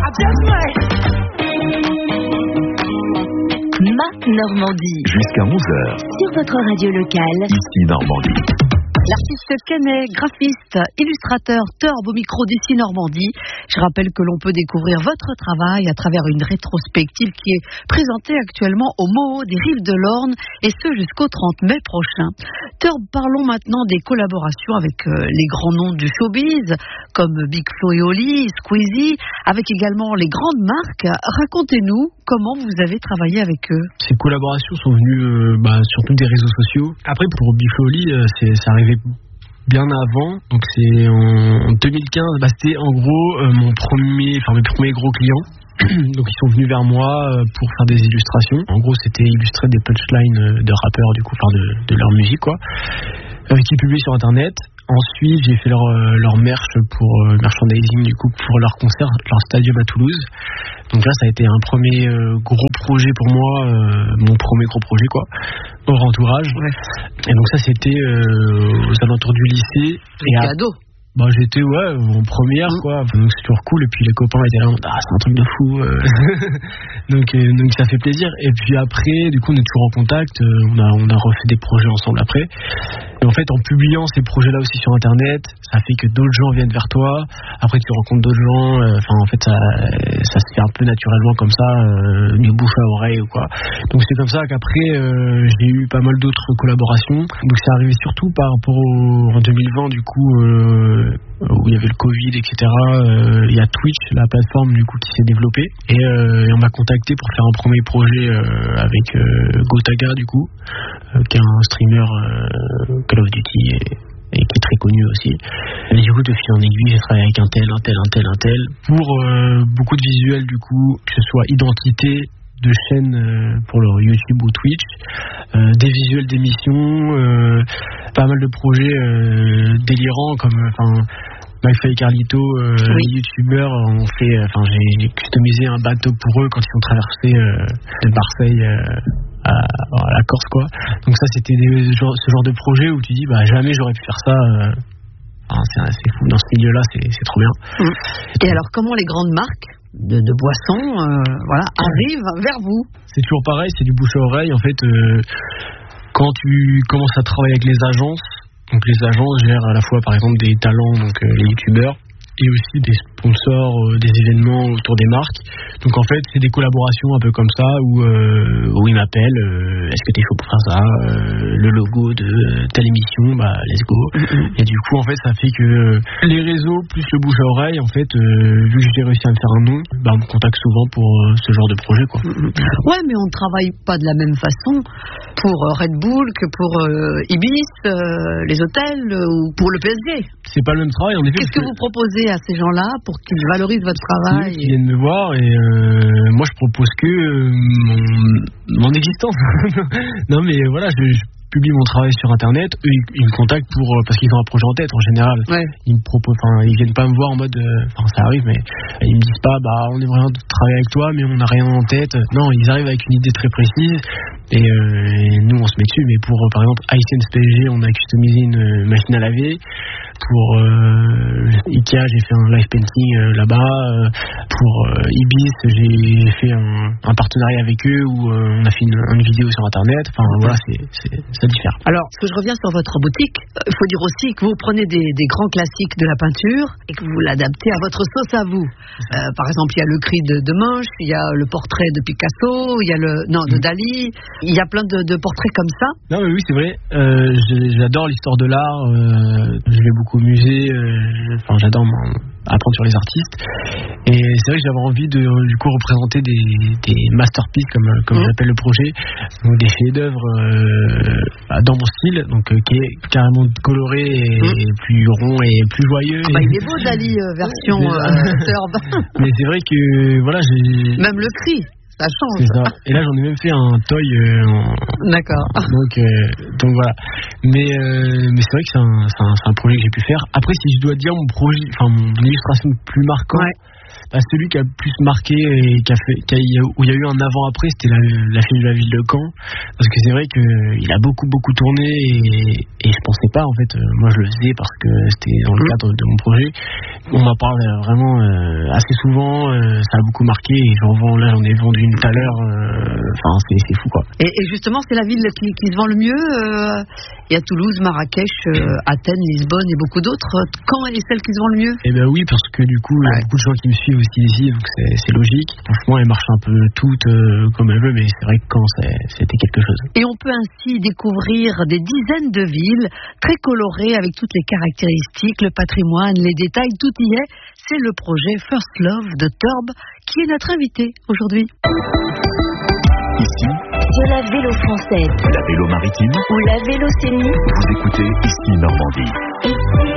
Ma Normandie. Jusqu'à 11h. Sur votre radio locale. Ici Normandie. L'artiste Canet, graphiste, illustrateur, Turb au micro d'ici Normandie. Je rappelle que l'on peut découvrir votre travail à travers une rétrospective qui est présentée actuellement au Moho des Rives de l'Orne et ce jusqu'au 30 mai prochain. Turb, parlons maintenant des collaborations avec les grands noms du showbiz comme Big Flo et Oli, Squeezie, avec également les grandes marques. Racontez-nous comment vous avez travaillé avec eux. Ces collaborations sont venues surtout des réseaux sociaux. Après, pour Big Flo et Oli, c'est arrivé bien avant, donc c'est en 2015, c'était en gros mes premiers gros clients. Donc ils sont venus vers moi pour faire des illustrations. En gros, c'était illustrer des punchlines de rappeurs, du coup, de leur musique, quoi, qui publient sur internet. Ensuite, j'ai fait leur merch pour merchandising, du coup, pour leur concert, leur stadium à Toulouse. Donc là, ça a été un premier gros projet pour moi, mon premier gros projet, quoi, hors entourage. Ouais. Et donc ça, c'était aux alentours du lycée. Et ado. J'étais en première, quoi, donc c'est toujours cool. Et puis les copains étaient là, c'est un truc de fou. Donc ça fait plaisir. Et puis après, du coup, on est toujours en contact. On a refait des projets ensemble après. Et en fait, en publiant ces projets-là aussi sur internet, ça fait que d'autres gens viennent vers toi. Après, tu rencontres d'autres gens. En fait, ça se fait un peu naturellement comme ça, du bouche à oreille ou quoi. Donc c'est comme ça qu'après, j'ai eu pas mal d'autres collaborations. Donc c'est arrivé surtout par rapport en 2020, du coup, où il y avait le Covid, etc. Il y a Twitch, la plateforme, du coup, qui s'est développée. Et on m'a contacté pour faire un premier projet avec Gotaga, du coup, qui est un streamer Call of Duty et qui est très connu aussi. Et du coup, de fil en aiguille, j'ai travaillé avec un tel pour beaucoup de visuels, du coup, que ce soit identité de chaîne pour leur YouTube ou Twitch, des visuels d'émissions, pas mal de projets délirants comme McFly et Carlito, les youtubeurs ont fait, j'ai customisé un bateau pour eux quand ils ont traversé de Marseille à la Corse, quoi. Donc ça, c'était ce genre de projet où tu dis jamais j'aurais pu faire ça. C'est fou, dans ce milieu-là, c'est trop bien. Et alors, comment les grandes marques de boissons arrivent vers vous? C'est toujours pareil, c'est du bouche à oreille. En fait, quand tu commences à travailler avec les agences, donc les agences gèrent à la fois par exemple des talents, donc les youtubeurs, et aussi des sponsors, des événements autour des marques. Donc en fait, c'est des collaborations un peu comme ça où ils m'appellent, est-ce que t'es chaud pour faire ça, le logo de telle émission, let's go. Et du coup, en fait, ça fait que les réseaux plus le bouche à oreille, en fait, vu que j'ai réussi à me faire un nom, on me contacte souvent pour ce genre de projet, quoi. Ouais, mais on ne travaille pas de la même façon pour Red Bull que pour Ibis, les hôtels ou pour le PSG. C'est pas le même travail, en effet. Qu'est-ce que vous proposez à ces gens-là pour qu'ils valorisent votre travail? Ils viennent me voir et moi je propose que mon existence. Non mais voilà, je publie mon travail sur internet, eux ils me contactent parce qu'ils ont un projet en tête en général. Ouais. Ils me proposent, ils viennent pas me voir en mode ça arrive, mais ils me disent pas on aimerait bien travailler avec toi mais on n'a rien en tête. Non, ils arrivent avec une idée très précise et nous on se met dessus. Mais pour par exemple Hisense PSG, on a customisé une machine à laver. Pour Ikea, j'ai fait un live painting là-bas. Pour Ibis, j'ai fait un partenariat avec eux où on a fait une vidéo sur internet. Voilà, ça diffère. Alors, je reviens sur votre boutique. Il faut dire aussi que vous prenez des grands classiques de la peinture et que vous l'adaptez à votre sauce à vous. Par exemple, il y a le cri de Munch, il y a le portrait de Picasso, il y a de Dali. Il y a plein de portraits comme ça. Non, mais oui, c'est vrai. J'adore l'histoire de l'art. Je vais beaucoup au musée, j'adore apprendre sur les artistes et c'est vrai que j'avais envie de du coup représenter des masterpieces comme j'appelle le projet, donc des chefs-d'œuvre dans mon style, donc qui est carrément coloré et plus rond et plus joyeux. Il est beau Dali version Turb. Mais c'est vrai que voilà, même le cri. Ça change. C'est ça. Et là, j'en ai même fait un toy. D'accord. Donc voilà. Mais c'est vrai que c'est un projet que j'ai pu faire. Après, si je dois dire mon projet, mon illustration plus marquante, Celui qui a plus marqué et où il y a eu un avant-après, c'était la fille de la ville de Caen, parce que c'est vrai qu'il a beaucoup tourné et je pensais pas, en fait, moi je le faisais parce que c'était dans le cadre de mon projet. On m'en parle vraiment assez souvent, ça a beaucoup marqué et j'en ai vendu une tout à l'heure, c'est fou quoi. Et justement, c'est la ville qui se vend le mieux. Il y a Toulouse, Marrakech, Athènes, Lisbonne et beaucoup d'autres. Caen est celle qui se vend le mieux? Eh ben oui, parce que du coup, il y a beaucoup de gens qui me suivent aussi ici, donc c'est logique. Franchement, elles marchent un peu toutes comme elles veulent, mais c'est vrai que Caen, c'était quelque chose. Et on peut ainsi découvrir des dizaines de villes très colorées avec toutes les caractéristiques, le patrimoine, les détails, tout y est. C'est le projet First Love de Turb qui est notre invité aujourd'hui. Ici, De la vélo française la vélo maritime, ou la vélocénie. vous écoutez Ici Normandie. Ici